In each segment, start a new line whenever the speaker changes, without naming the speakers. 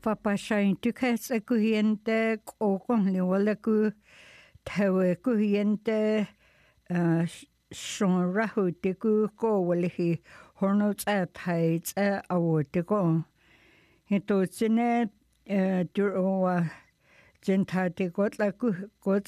Papashain tykäs kuhiente kokon liwalaku tawe kuhiente shon rahutiku kowalihi hornots at heights awotiko. Hito tsine durowa jentati gotlaku gots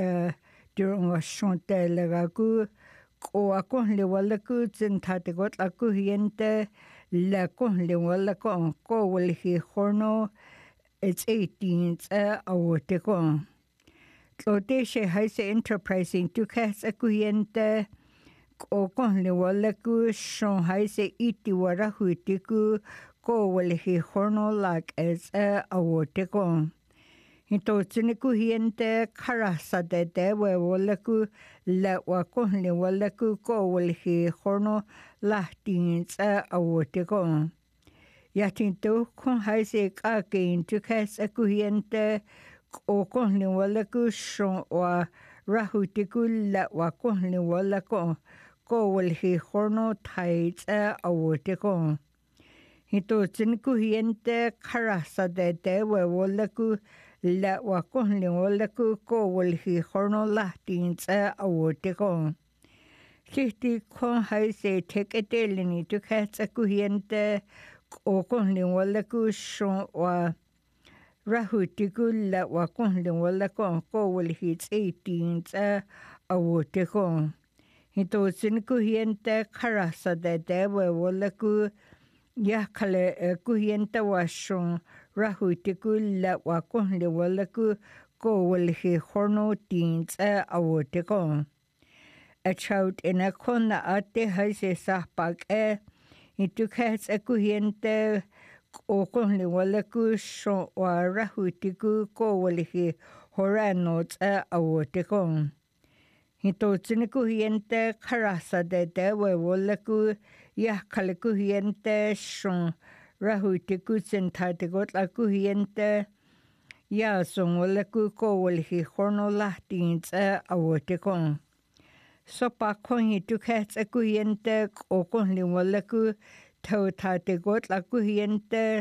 durowa shonte lagaku koakon liwalaku jentati gotlaku hiente lakon liwalako kowalihi horno it's 18 awotiko. Tlodeshe haise enterprising tukas akuhiente kokon liwalaku shon haise iti warahutiku kowalihi horno lak as awotiko. Hito tsiniku hiente karasa de wewalaku la wakon liwalaku kowalihi horno lahtins awotiko. Yatinto kon haise kakin tukas akuhiente kokon liwalaku shon wa rahutiku la wakon liwalako kowalihi horno taits awotiko. Hito tsiniku hiente karasa de wewalaku la wakon liwalaku kowalihi horno lahtins awotiko. Sihti kon haise teketelini tukas akuhiente kokon liwalaku shon wa rahutiku la wakon liwalako kowalihi 18 awotiko. Hito tsiniku hiente karasa de wewalaku yakale kuhiente washon rahutiku la wakon liwalaku kowalihi horno teens awotiko. A child in a kona ate haise sahpak itukas kuhiente kokon liwalaku shon wa rahutiku kowalihi horanots awotiko. Hito tsiniku hiente karasa de wewalaku yakaleku hiente shon rahutiku sentatigot laku hiente yason walaku kowalihi horno lahtins awotiko. Sopa kon hitukas akuhiente kokon liwalaku tautatigot laku hiente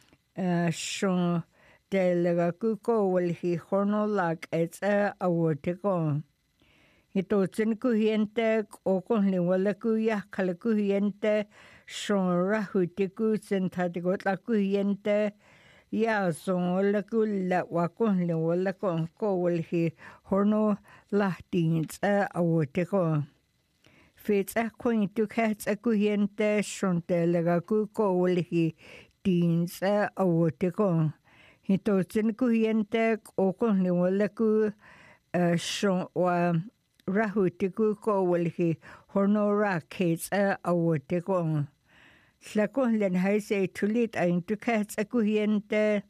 shon delagaku kowalihi horno lak as awotiko. Hito tsiniku hiente kokon liwalaku yakaleku hiente shon rahutiku sentatigot laku hiente yason walaku la wakon liwalako kowalihi horno lahtins awotiko. Fits akon tukas akuhiente shon delagaku kowalihi teens awotiko. Hito tsiniku hiente kokon liwalaku shon wa rahutiku kowalihi horno rakets awotiko. Slakon len haise tulit ain tukas akuhiente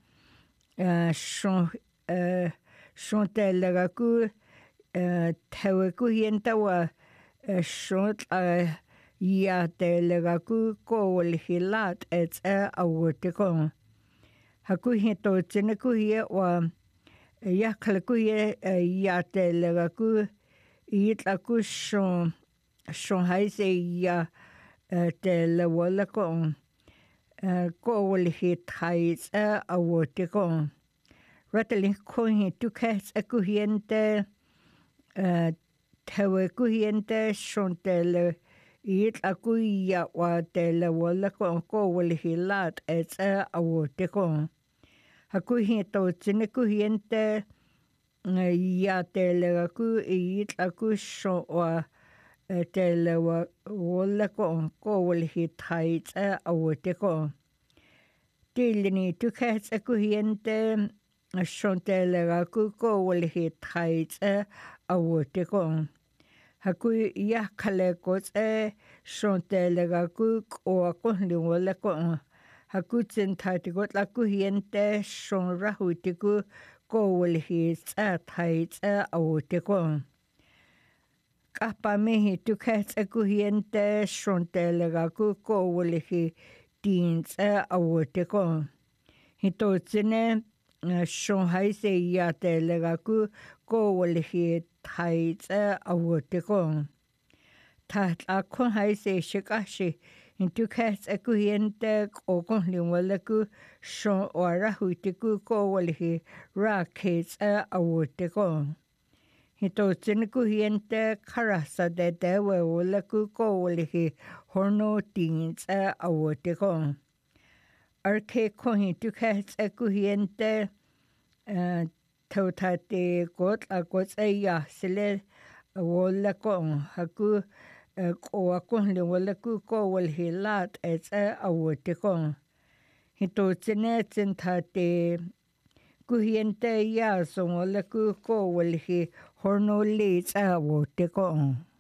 shon telagaku tawakuhiente wa shon ya telagaku kowalihi lat ets awotiko. Hakuhito tsinakuhie wa yakalakuhie ya telagaku itlaku shon haise ya telawalako kowalihi taits awotiko. Ratali kohi tukas akuhiente tawakuhiente shon tele itlaku ya wa telawalako kowalihi lat ets awotiko. Hakuhito tsinakuhiente ya telagaku itlaku shon wa telewa wallako kowalihi taits awotiko. Tilini tukas akuhiente shon telagaku kowalihi taits awotiko. Haku yakalekos shon telagaku koakon liwalako. Haku tsentatigot akuhiente shon rahutiku kowalihi taits awotiko. Kapamihi tukas akuhiente shon telagaku kowalihi teens awotiko. Hito tsine shon haise ya telagaku kowalihi taits awotiko. Taht akon haise shikashi Hintu kats aku hiente kokon liwala ku shon ora huite ku ko walihi ra kats awute ko. Hito tine ku hiente karasa de wala ku ko walihi horno tins awute ko. Arke ko hintu kats aku hiente tautate got a got ya sile wala ko haku ko ako le wala ku ko wal hilat awute ko. Hito tine tintate ku hiente ya so wala ku ko wal hi horno le awute ko.